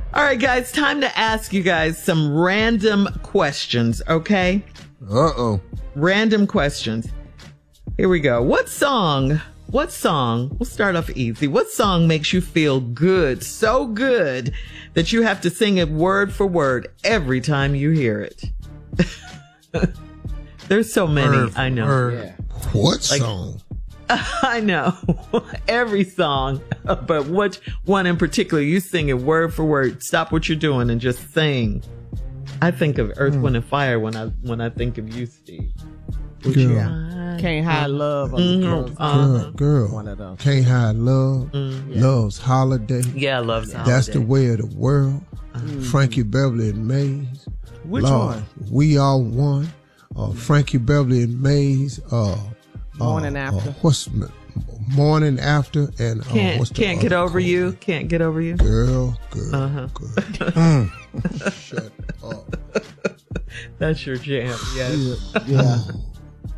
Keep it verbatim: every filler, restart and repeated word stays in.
All right, guys, time to ask you guys some random questions, okay? Uh-oh. Random questions. Here we go. What song, what song, we'll start off easy. What song makes you feel good, so good, that you have to sing it word for word every time you hear it? There's so many, Word for I know. word. Yeah. What Like- song? I know. Every song, but which one in particular? You sing it word for word. Stop what you're doing and just sing. I think of Earth, Wind, and Fire when I when I think of you, Steve. Girl, Yeah. Can't hide love. On Mhm. the clothes. Uh-huh. girl, girl. One of those. Can't hide love. Mm. Love's holiday. Yeah, I love that. That's the way of the world. Mm. Frankie Beverly and Mays. Which Lord, one? We All One. Uh, Frankie Beverly and Mays. Uh, Morning uh, After. Uh, what's m- Morning After and uh, Can't what's the can't other get over called? you. Can't get over you. Girl, girl, Uh-huh. girl. Mm. Shut up. That's your jam. Yes. Oh,